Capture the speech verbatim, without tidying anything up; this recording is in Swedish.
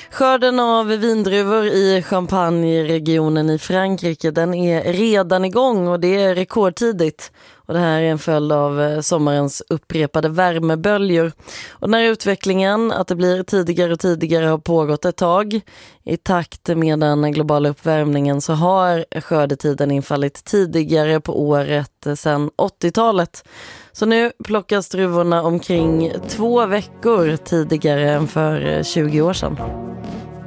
Skörden av vindruvor i Champagne-regionen i Frankrike, den är redan igång och det är rekordtidigt. Och det här är en följd av sommarens upprepade värmeböljor. Och den här utvecklingen, att det blir tidigare och tidigare, har pågått ett tag. I takt med den globala uppvärmningen så har skördetiden infallit tidigare på året sedan åttiotalet. Så nu plockas druvorna omkring två veckor tidigare än för tjugo år sedan.